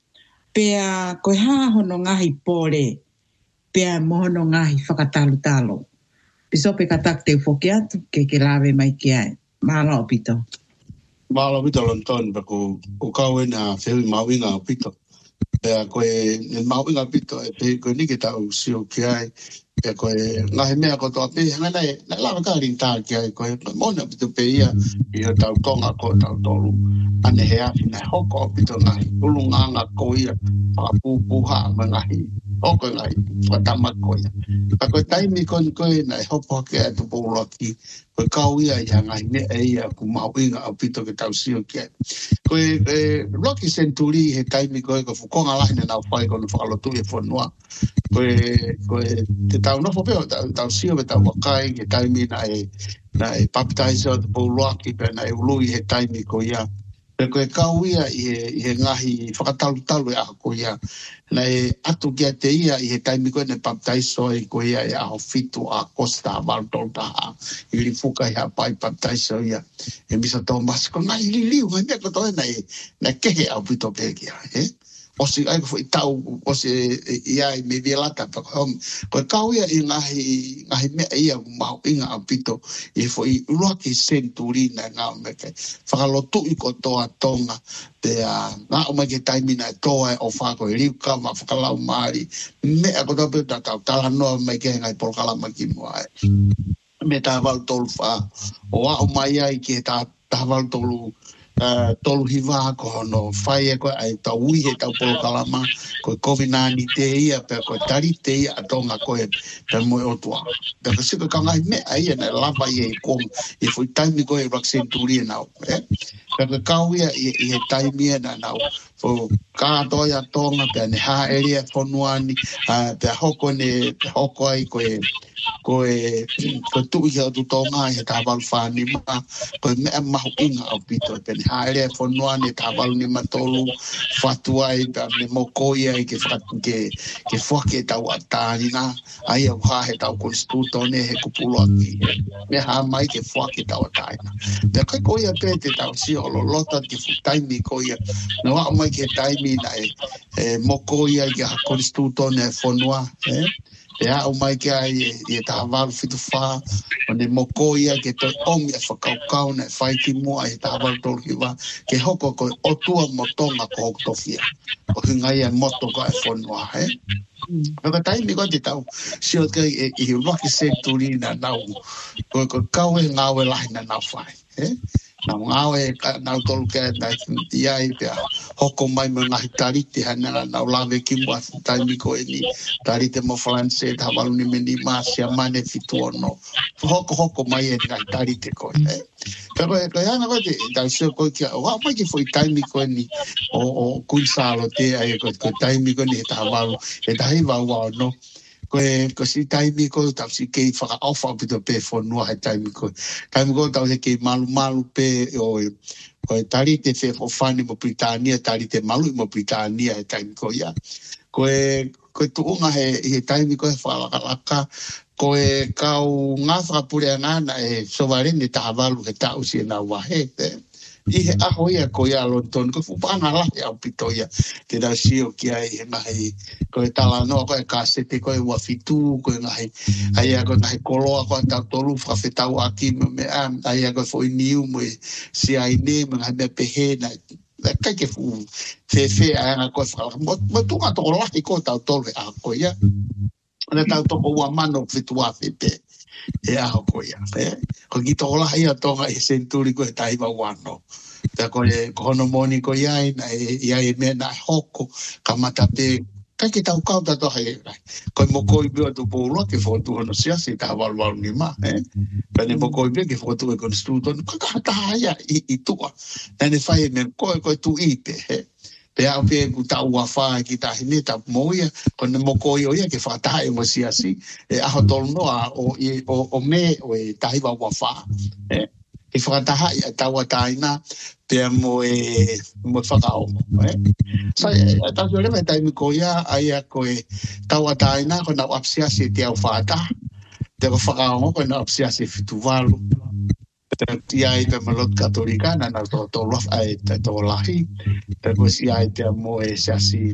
pea koe ha hono ngahi pore pea mohono ngahi whakatalo-talo. Pisope katak te whoki atu ke lawe mai ki ai. Mahalo o pito. Mahalo pito lonton pa ko kau na whiwi mawinga o pito. Pea koe mawinga o pito e koe nike tau sio ki ai. Pea koe ngahi mea ko toa pe hanga nei na lawa ka rinta ki ai koe mona pito pe ia I o tau tonga ko tau tolu. Ane he afi na hoko o pito ngahi ulunganga ko ia whakapupuha ma ngahi hoko ngai whatama koia. A koe taimi koe na hopo ke atu pōloki, koe kau ia I hangai me ia ku mauinga au pito ke tau sio ke. Koe loki senturi he taimi koe fukonga lahi na nau whai kono whakalotu e whanua. Koe te tau nofo peo tau sio me tau wakai ke taimi na papitaisa o te pōloki pe na ului he taimi koe ia. Pe koe kau ia I he ngahi whakatalu-talu e ako ia. Na atu kia te ia I he taimi koe ne paptaiso I koe ia aho fitu a Costa Valdotaha I li fuka I hapai paptaiso ia. E misa tō masiko ngai liliu ngai mea koto na kehe au pito pekia. Osi ai ko tau osi ia me violata pa ko kau ia I ngahi me ia mau inga au pito I foi uloki senturi na ngau me ke whakalotu I ko toa tonga te ngā o mai ke taimi na toa o whako I riuka ma whakalau maari me a ko tope ta tau tala noa mai ke ngai polkala maki mua me ta wal tolu wha o a o mai ai ke ta wal tolu tolu hiva ko no fai ko ai tau ui he tau polokalama ko COVID-19 te ia pe ko tari te ia tonga ko e pe mo o tua pe ko sika kanga me ai na lava ye ko e foi taimi ko e vaccine turi na pe ko kau ia I he taimi na na fo ka toia tonga pe ne ha area fonuani pe hoko ai ko tu ia tu tonga ia ta val fani ma ko me mahu inga au pito pe ha area fonuani ta val ni matolu fatuai ta me mokoia ke foke ta watani na ai au ha he ta konstituto ne he kupulo aki me ha mai ke foke ta watani pe ko ia pe te ta si o lota ki futai mi ko ia no mai ke taimi na moko ia ke hakoristu tone fonua e a o mai ke ai e tahavalu fitu wha o ne moko ia ke toi omi e whakaukau na whai ki mua e tahavalu tolu ki wa ke hoko ko otua motonga ko hoko tofia o hinga ia moto ko e fonua Maka taimi ko te tau sio ke i waki senturi na nau ko kau e ngawe lahi na nau whai na ngawe nau tolu ke na iai pia hoko mai mo ngahi tarite hana nau lawe ki mua taimi ko e ni tarite mo franse ta walu ni meni masia mane fitu ono hoko mai e ngahi tarite ko pero ko yana ko te tau sio ko kia wa mai ki foi taimi ko ni o kunsalo te ai ko taimi ko ni ta walu e ta hiva wa no ko si taimi ko tau si kei whaka awha pito pe whanua hai taimi ko tau se kei malu pe o tari te wheko whani mo Britania, tari te malu mo Britania hai taimi ko ia. Ko tuunga he taimi ko he whakalaka, ko kau ngā whakapure ngāna e sovarene tahavalu he tau si e nā wahe I he aho ia ko ia lonton ko fupanga lahi au pito ia te rau sio ki ai he ngahi ko e tala noa ko e kasete ko e wafitu ko e ngahi ai a ko ngahi koloa ko a tau tolu whawhetau aki me ai a ko foi niu mo e si ai ne me ngahi me pehe na kai ke fu fe a nga ko whakalaka mo tunga toko lahi ko tau tolu a ko ia ana tau toko ua mano fitu a fepe e aho ko ia ko ki toko lahi a tonga e senturi ko e taiwa wano ta ko e kono moni ko ia e me na hoko kamata pe ka ki tau kau ta to he ko mo ko I bio tu polo ke fo tu no sia si ta valval ni ma pa ne mo ko bio ke fo tu e konstruto ka ta ia I tu na ne fai me ko tu ipe pe a pe ku ta ua fa ki ta hine ta moia ko ne mo ko ia ke fa ta e mo sia si e a hotol no a o me o e ta iwa ua fa e whakataha I a taua taina pia mo whakao. So, tau ki olewa taimi ko ia, ai a koe taua taina ko nau apsiasi te au whata, te ko whakao ko nau apsiasi fitu walu. Te ai pe malot katolika, na nau tō lof ai te tō lahi, te ko si ai te mo siasi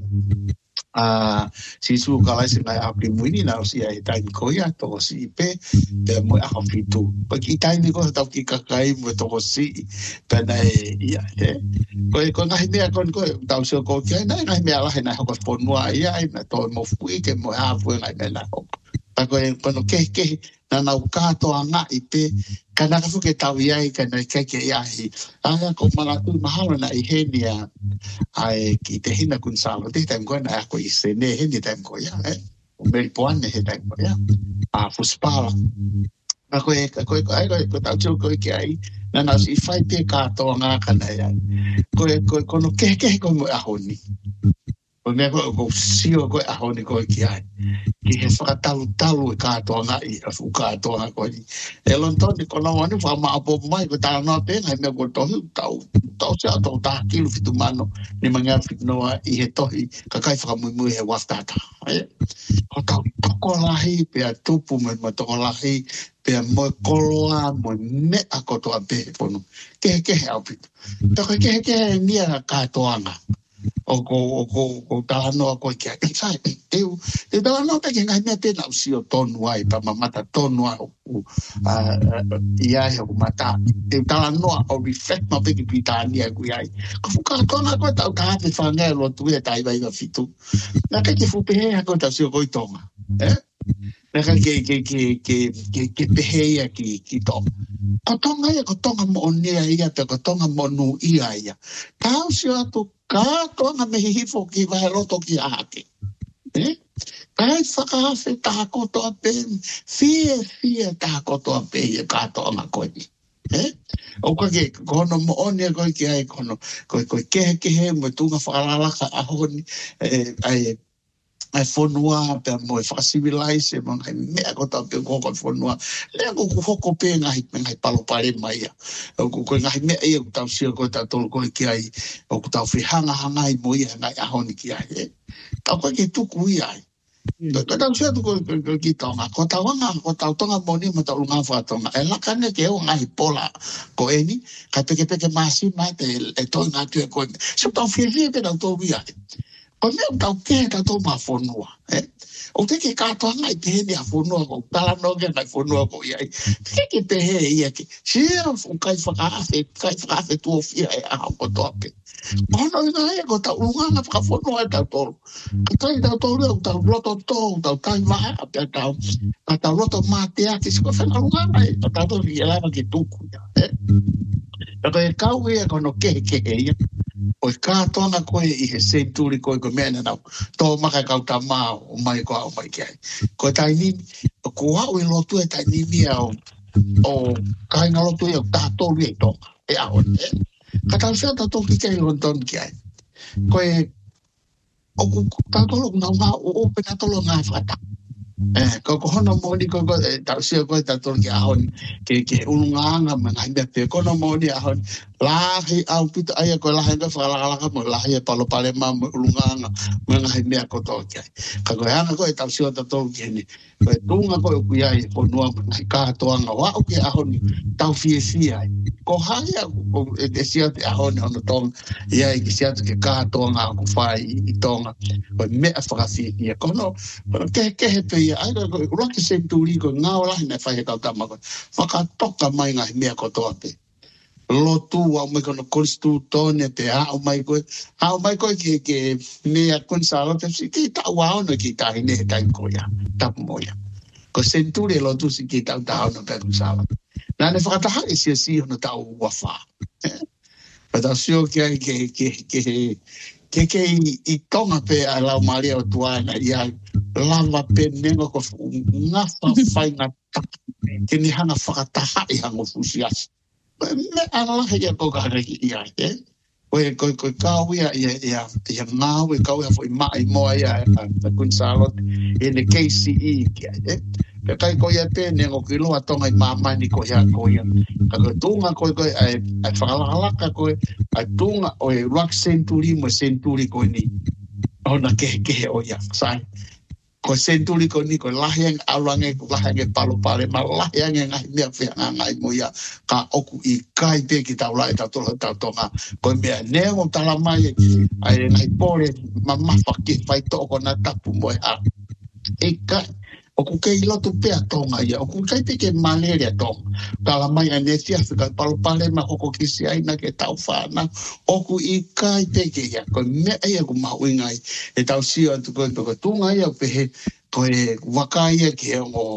si su kalai se ngai api muini na si ai taimi ko ia to si pe te mo a fitu pa ki taimi ko tau ki kakai mo to si pe na ia ko ngai me kon ko tau so ko ke ngai me ala na ko ponua ia na to mo fui ke mo a fu ngai me na ko pa ko no ke na na ka to anga I pe kana ka fu ke tau ia kana ke ia hi anga ko malatu mahalo na I henia ai ki te hina kun salo te taim ko na ko I se ne heni taim ko ia o meri poane he taim ko ia a fuspala na ko ai ko tau ko ke ai na na si fai pe ka to anga kana ia ko no ke ko mo ahoni o me ko sio ko ahoni ko ki ai ki he whakatalu e kātoanga I a fu kātoanga ko ni. E lontoni ko na wani wha apo mai ko tā noa pēngai mea ko tohi tau sea tau tā kilu fitu mano ni mangia fitu noa I he tohi ka kai whakamui he waftata. Ko tau toko lahi pia tupu me toko lahi pia mo koloa mo me a kotoa pe pono. Kehe au fitu. Taka kehe nia kātoanga. O talanoa ko kia sai te talanoa pe ke ngai me pe na usio tonu ai pa mamata tonu ai ia he o mata te talanoa o reflect ma pe ki Britania ku ai ko fuka tona ko ta ka te fanga lo tu e tai vai fitu na ka ke fu pe ha ko ta sio ko tonga na ka ke pe he ki to ko tonga mo ne ia pe ko tonga mo nu ia ta sio to ka tonga me hifo ki vai roto ki ake. Kai whakawhi tā kotoa pe, fie tā kotoa pe e ka tonga koi. O ke kono mo onia koi ki ai kono, koi kehe mo tunga whakalalaka ahoni, ai whonua pe mo e whakasivilise, mo ngai mea kotoa pe koko whonua, lea ko hoko pe ngai palopare mai ia. O ko ngai mea ia ko tau sia ko tau tolo koi ki ai, o ko tau whihanga I mo ia ngai ahoni ki ai. Tau koi ke tuku ia ai. Kadang saya tu kita ngah kota wanga kota tonga boni mata ulunga fatonga elakane ke o ngai pola ko eni kate masih mate to ngatu ko so to fie pe da to via ko me ta ke ta to ma fonua o te ke ka to ngai te ni a fonua ko tala no ke na fonua ko ia ke te he ia ke si o kai fa tu fie a ko to pe ono ina ko ta unga na ka fonua ta to kai ta to le ta loto to ta kai ma ta ta loto mate a ke ko fa unga ai ta to ia la ke tu ku ya ko e ka we ko no ke ia o ka tona koe I he senturi koe ko mena nau tō maka kauta mā o mai ko au mai kia ko tai ni ko hau e lotu e tai ni mia o kai ngā lotu e o tātou e tonga e ahon ka tau sia tātou ki kei lonton kia koe o tātou ngā ngā o pe tātou ngā whata ko hono moni ko tau sia koe tātou ki ahon ke ulunganga mana himea pe kono moni ahon lahi au pita aia ko lahi nga whakalaka mo lahi e palo pale ma mo ulunganga mga himea ko tōkia ka koe hanga koe tau sia tātou ki hene koe tunga koe uku iai po nua mga kātoanga wa uke ahoni tau fie ko haya ko e sia te ahoni hono tonga iai ki sia te ke kātoanga aku whai I tonga koe mea whakafie kono ke he pe ia aira koe uraki senturi koe ngāo lahi nei whai he kautama koe whakatoka mai ngā himea ko toa pe lotu wa mai kono kolistu tone te hao mai koe ke mea konsalo te si ki ta wao no ki ta hine he tai koia tapu moia ko senturi lotu si ki ta no pe konsalo na ne whakataha e si hono tau wafa pata sio ke I tonga pe a lau maria o tuana ia lava pe nengo ko ngafa whai ngā ke ni hana whakataha I hango fusiasi me ala ia ko ka reki ia ko kawia ia ngau kawia foi mai mo ia Gonzalo in the KCE kia pe kai ko ia pe nengo ki loa tonga I mama ni ko ia ka tunga ko ai whakalaka ko ai tunga o e rock century mo century ko ni ona ke o ia sai ko senturi ko ni ko lahiang alange ko lahiang palo pale ma lahiang ngai mea fe ngai mo ya ka oku I kai pe ki tau lai tau tonga ko mea nengo tala mai ai ngai pole ma mafaki fai to ko na tapu mo ha e kai oku kei lotu pe tonga ia oku kai pe ke malaria tonga tala mai ane sia ka palo pale ma ko kisi ai na ke tau fana oku I kai pe ke ia ko mea ia ko ma wingai e tau sia tu ko tunga ia pe he ko e wakaia ke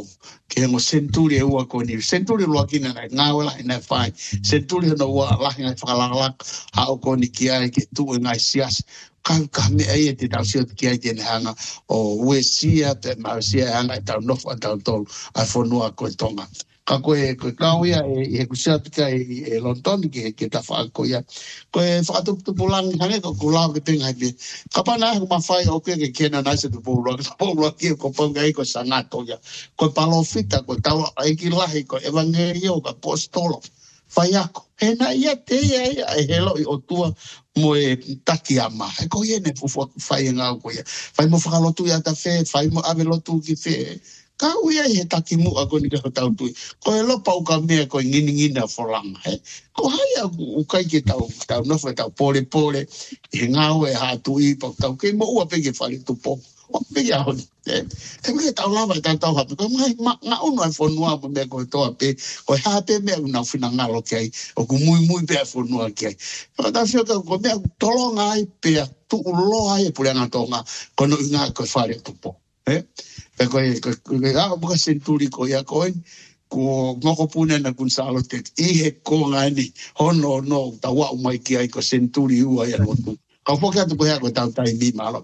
ngo senturi e ua ko ni senturi loa kina nai ngawela ina fai senturi no ua lahi ngai whakalak hao ko ni ki ai ke tu ngai sias ka me ai te tau sia ki ai tene hanga o ue sia te ma sia hanga tau nofu tau tolu ai fonua ko tonga ka koe kauia e kusia tika e London ke ta whaako ia koe whakatupulangi hange ko kulau ke tenga he ka pana ma whai o ke kena naise tu pōrua ki ko ponga ko sangato ia koe palofita ko tau aiki lahi ko evangelio ka apostolo whai ako he na ia te ia e helo I o tua mo e taki ama e ko ia ne fufu whai ngau ko ia whai mo whakalotu ia ta whai whai mo ave lotu ki whai ka uia he taki mua ko ni ka tau tui ko e lopa uka mea ko ngina foranga ko hai u kai ke tau no foi tau pole he ngau e ha tui pa tau ke mo ua pe ke fali tu po o pe ya hon te me tau lava tau ha ko mai nga uno ai fonua mo me ko to pe ko ha pe me una fina ngalo kai o ku muy pe fonua kai pa ta fio ko me tolonga ai pe tu lo ai por nga tonga ko no nga ko fali tu po pe ko buka senturi ko ia ko ngoko pune na Gonzalo te I he ko ngani hono no tawa mai ki ai ko senturi ua ia no ka foka tu ko ia ko tau tai mi malo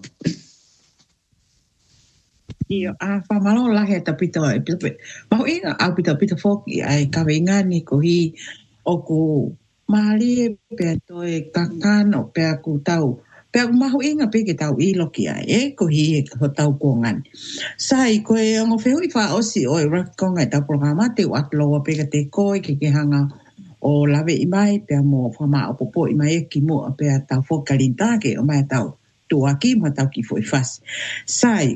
Io fa malo la he ta pito ma ina a pito foki ai ka venga ni ko hi o ku mali pe to e kakano pe ku tau pe mahu inga pe ke tau I loki ai ko hi ko tau kongan sai ko e ngo feu I fa osi o rak konga ta programa te wat lo pe ke te ko ke hanga o lave I mai pe mo fa ma o popo I mai ki mo pe ta fo kalinta ke o mai tau tu aki ma tau ki foi fas sai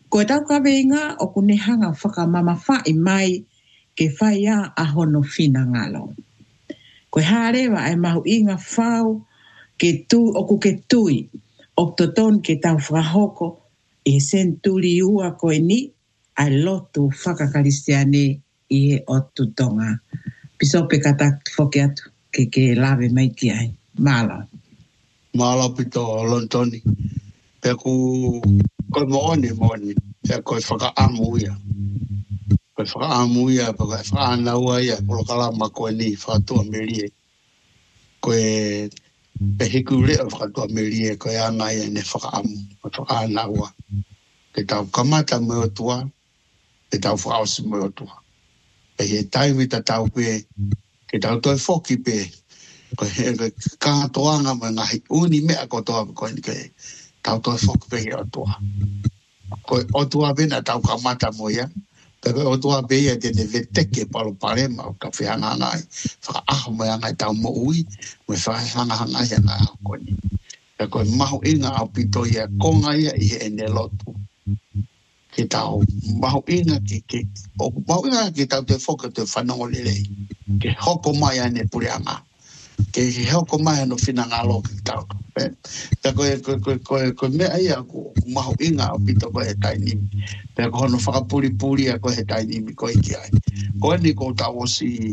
Ko tau ka veinga o kunehanga whakamama whai mai ke whaia a hono fina ngalo. Ko harewa ai mahu inga whau ke tu o ku ke tui o toton ke tau whahoko e senturi ua koe ni ai lotu whakakaristiane i e o tutonga. Piso pe kata whoke atu ke lawe mai ki ai. Malo. Malo pito lontoni. Pe ku koe mooni. Pe koe whakaamuia. Koe whakaamuia, pe koe whakaanaua ia. Kolo kalama koe ni whakatua merie. Koe pe hiku leo whakatua merie. Koe ana ia ne whakaamu. Koe whakaanaua. Ke tau kamata me o tua. Ke tau whakaosi me o tua. Pe he taimi ta tau pe. Ke tau toi whoki pe. Koe he kātoanga me ngahi uni mea kotoa koe ni ke. Tau toi whoki pe he o tua. Koe o tua vena tau kamata mo ia. Pe koe o tua pe ia tene veteke palo parema o ka whihanganga ai. Whaka aho mo ia ngai tau mo ui. Me whahanganga ia ngai au koe ni. Pe koe mahu inga au pito ia konga ia i he ene lotu. Ke tau mahu inga o mahu inga ke tau te whoka te whanongo lelei. Ke hoko mai ane purianga. Ke hoko mai ane whina ngalo ki tau. Pe koe mea ia ku mahu inga o pito koe he tainimi. Pe ko hono whakapuri a koe he tainimi koe ki ai. Koe ni ko tau osi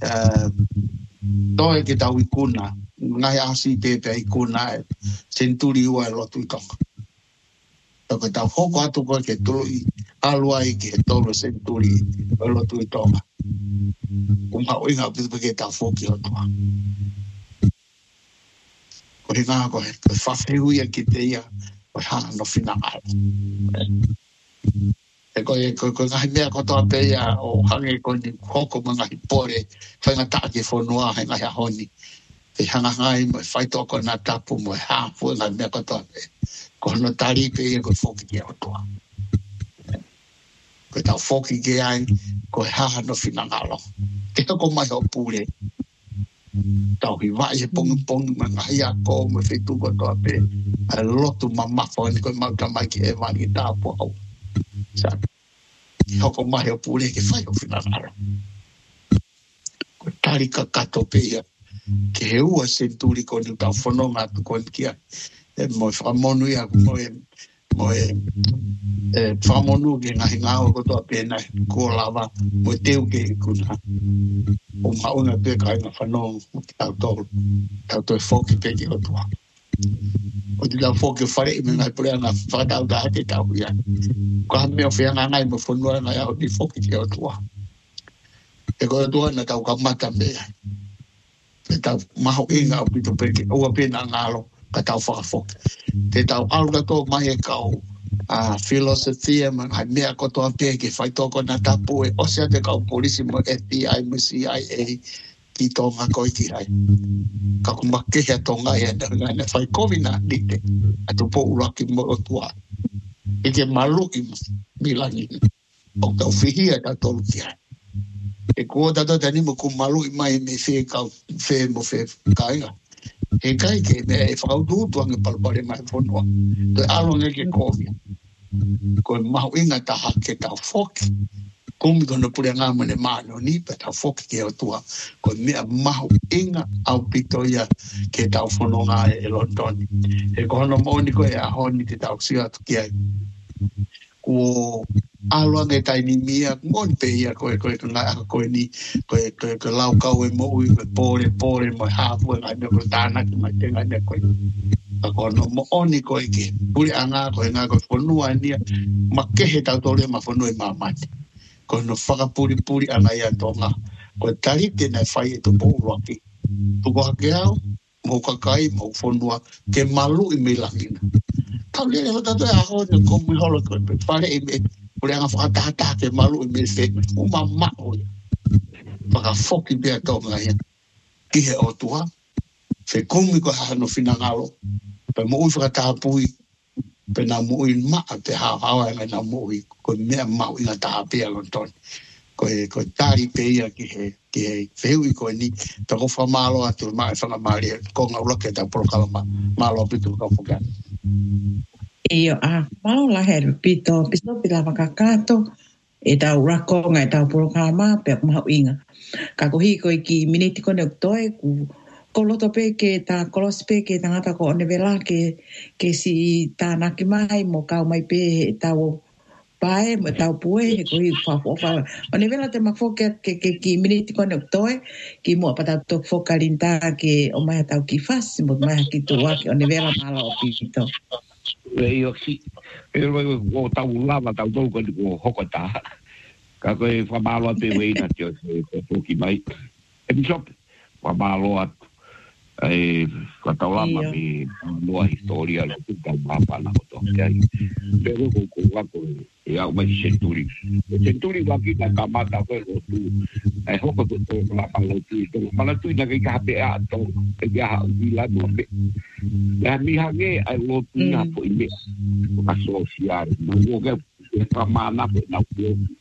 toe ke tau ikuna. Ngai asi pepe ikuna e senturi ua e lotu i tonga. Ko tau hoko atu koe ke tului alua i ke tolo senturi e lotu i tonga. Kumha oinga pitu ke tau foki o tua. Ko he ngā koe whawhehu ia ki te ia koe hana no whina ngāra. E koe ngahi mea kotoa pe ia o hange koe ni hoko ma ngahi pore whainga tāke whonua he ngahi ahoni. E hanga ngai mo whaitoko nā tapu mo e hāpu ngahi mea kotoa pe. Ko no tari pe ia koe whoki ki o tua. Koe tau whoki ki ai koe haha no whina ngalo. Ke hoko mai o pūre. Tau hi vai he pongi ma ngahi a ko me whetu kotoa pe. A lotu ma mawha ni koe mauta mai ki e wani tāpu au. Hoko mai o pūre ke whai o whina ngalo. Koe tari ka kato pe ia. Ke he ua senturi ko ni tau whanonga tu koe kia. E mo whamonu ia mo e whamonu ke ngahi ngāo kotoa pēnā kua lava mo teu ke kuna. O maunga pe kai ngā whanonga ki tau tolu. Tau toi whoki pe ki o tua. O te tau whoki whare i me ngai pure ngā whakatau tā te tau ia. Ko ha mea whianga ngai mo whanua ngai au ni whoki ki o tua. E koe tua na tau ka mata mea. E tau maho inga o pito peke ua pēnā ngālo. Ka tau whakafoki. Te tau aluga tō mai e kau filosofia man hai mea kotoa pēke whai tōko na tapu e osea te kau polisi mo FBI mo CIA ki tōnga koi ki hai. Ka kumakehea tōnga e na whai kovina nite a tu po uraki mo o tua. E ke malu i milangi. O tau whihia ta tolu ki hai. E kua tato tani mo ku malu i mai me whee kau whee mo whee kainga. He kai ke me e whakaututua nge palpare mai whanua. Toi alonga ke kōwia. Koe mahu inga taha ke tau whoki. Kumi kono pure ngā mene māno ni pe tau whoki ke o tua. Koe mea mahu inga au pito ia ke tau whanonga e Londoni. He kohono mōni koe a honi te tau sia atu ki ai. Ko aloanga e taini mia, mōni pe ia koe ngā aka koe ni, koe lau kau e mo ui, koe pōre mo hāpua ngai mea koe tānaki mai te ngai mea koe. Ka kono mooni koe ke, puri a ngā koe whanua nia, ma kehe tau tōre ma whanua i māmati. Koe no whakapuri a ngai a tōnga, koe tarite nei whai e tu pōuaki. Tuko hake au, mō kakai, mō whanua, ke malu i me langina. Tau lele ho tato e aho ni komi holo koe pe whare i me pure anga whakatata ke malu i me whekme uma mao ia. Whakafoki pia tōnga ia. Ki he o tua. Whe komi koe hano whina ngalo. Pe mo ui whakatapui. Pe nā mo ui maa pe hawa ngai nā mo ui. Koe mea mau inga taha pia lontoni. Koe tari pe ia ki he whehui koe ni. Tako whamalo atu maa e whangamari. Ko ngā ulake tau prokalama. Malo pitu ka whukani. Iyo mau la he pito pila makakato e tau rako ngai tau programa pe mau inga. Ka ko hi ko ki miniti ko ne toi ku ko loto pe ke ta kolos pe ke tangata ko ne vela ke si ta naki mai mo ka mai pe tau pai mo tau pue ko hi fa o ne vela te mafo ke ki miniti ko ne toi ki mo pa tau fokalinta ke o mai tau ki fas mo mai ki to wa o ne vela mala o pito. Yo si o tau lava tau tau ko hokota ka ko fa malo pe we na tio ko ki mai e bishop fa malo ka tau lava mi no historia lo que ka mapa na ko ke pero ko ya o mai centuri wa ki ka mata ko lo tu ai hoko to la palo tu na ka pe a to ya la no pe la mi hage ai lo tu na po ime ka social no ke pa mana po na